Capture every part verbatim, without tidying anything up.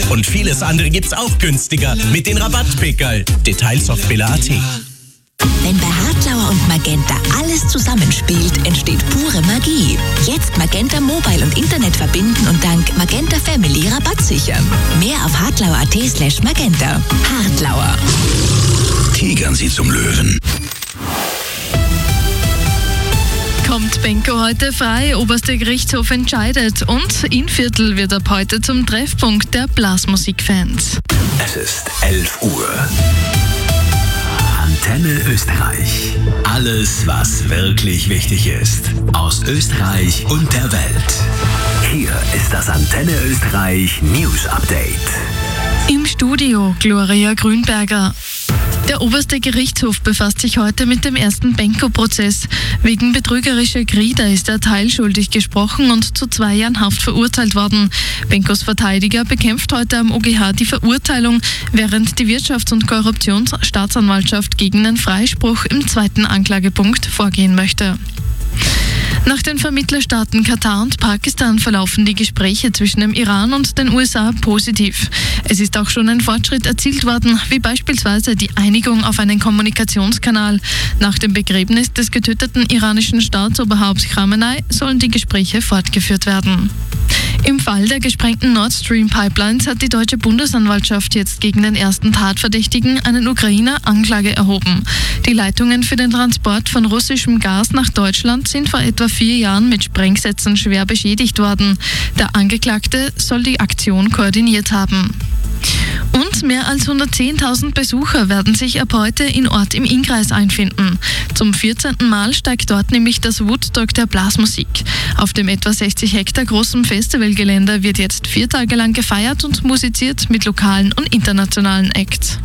Und vieles andere gibt's auch günstiger mit den Rabattpickerl. Details auf billa punkt a t. Wenn bei Hartlauer und Magenta alles zusammenspielt, entsteht pure Magie. Jetzt Magenta Mobile und Internet verbinden und dank Magenta Family Rabatt sichern. Mehr auf hartlauer punkt a t slash magenta. Hartlauer. Tigern Sie zum Löwen. Kommt Benko heute frei? Oberster Gerichtshof entscheidet. Und Innviertel wird ab heute zum Treffpunkt der Blasmusikfans. Es ist elf Uhr. Antenne Österreich. Alles, was wirklich wichtig ist. Aus Österreich und der Welt. Hier ist das Antenne Österreich News Update. Im Studio Gloria Grünberger. Der oberste Gerichtshof befasst sich heute mit dem ersten Benko-Prozess. Wegen betrügerischer Grieder ist er teilschuldig gesprochen und zu zwei Jahren Haft verurteilt worden. Benkos Verteidiger bekämpft heute am O G H die Verurteilung, während die Wirtschafts- und Korruptionsstaatsanwaltschaft gegen einen Freispruch im zweiten Anklagepunkt vorgehen möchte. Nach den Vermittlerstaaten Katar und Pakistan verlaufen die Gespräche zwischen dem Iran und den U S A positiv. Es ist auch schon ein Fortschritt erzielt worden, wie beispielsweise die Einigung auf einen Kommunikationskanal. Nach dem Begräbnis des getöteten iranischen Staatsoberhaupts Khamenei sollen die Gespräche fortgeführt werden. Im Fall der gesprengten Nord Stream Pipelines hat die deutsche Bundesanwaltschaft jetzt gegen den ersten Tatverdächtigen, einen Ukrainer, Anklage erhoben. Die Leitungen für den Transport von russischem Gas nach Deutschland sind vor etwa vier Jahren mit Sprengsätzen schwer beschädigt worden. Der Angeklagte soll die Aktion koordiniert haben. Und mehr als hundertzehntausend Besucher werden sich ab heute in Ort im Innkreis einfinden. Zum vierzehnten Mal steigt dort nämlich das Woodstock der Blasmusik. Auf dem etwa sechzig Hektar großen Festivalgelände wird jetzt vier Tage lang gefeiert und musiziert mit lokalen und internationalen Acts.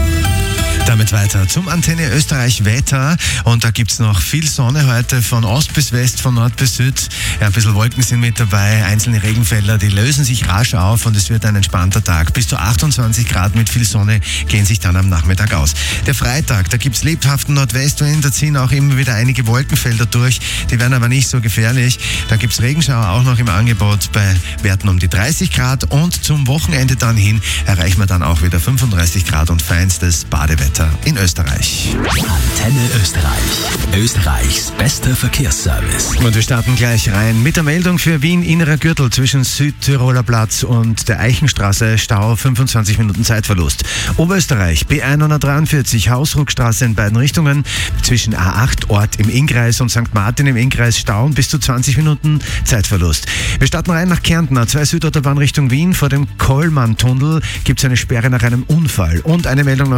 Damit weiter zum Antenne Österreich Wetter. Und da gibt es noch viel Sonne heute von Ost bis West, von Nord bis Süd. Ja, ein bisschen Wolken sind mit dabei, einzelne Regenfelder, die lösen sich rasch auf und es wird ein entspannter Tag. Bis zu achtundzwanzig Grad mit viel Sonne gehen sich dann am Nachmittag aus. Der Freitag, da gibt es lebhaften Nordwestwind, da ziehen auch immer wieder einige Wolkenfelder durch. Die werden aber nicht so gefährlich. Da gibt es Regenschauer auch noch im Angebot bei Werten um die dreißig Grad. Und zum Wochenende dann hin erreichen wir dann auch wieder fünfunddreißig Grad und feinstes Badewetter in Österreich. Antenne Österreich. Österreichs bester Verkehrsservice. Und wir starten gleich rein mit der Meldung für Wien innerer Gürtel zwischen Südtiroler Platz und der Eichenstraße. Stau, fünfundzwanzig Minuten Zeitverlust. Oberösterreich B hundertdreiundvierzig, Hausruckstraße in beiden Richtungen. Zwischen A acht Ort im Innkreis und Sankt Martin im Innkreis Stau und bis zu zwanzig Minuten Zeitverlust. Wir starten rein nach Kärnten. A zwei Südautobahn Richtung Wien. Vor dem Kollmann-Tunnel gibt es eine Sperre nach einem Unfall. Und eine Meldung